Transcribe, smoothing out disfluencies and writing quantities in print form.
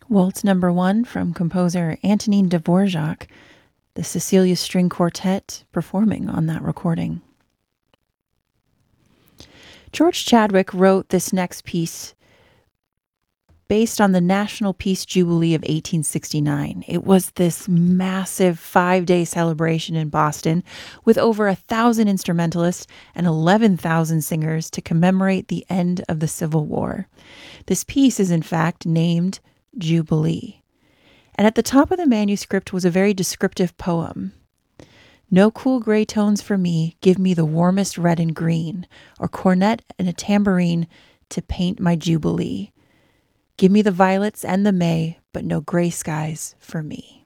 Waltz number 1 from composer Antonin Dvorak, the Cecilia String Quartet performing on that recording. George Chadwick wrote this next piece based on the National Peace Jubilee of 1869. It was this massive 5-day celebration in Boston with over 1,000 instrumentalists and 11,000 singers to commemorate the end of the Civil War. This piece is in fact named Jubilee. And at the top of the manuscript was a very descriptive poem. No cool gray tones for me, give me the warmest red and green, or cornet and a tambourine to paint my Jubilee. Give me the violets and the May, but no gray skies for me.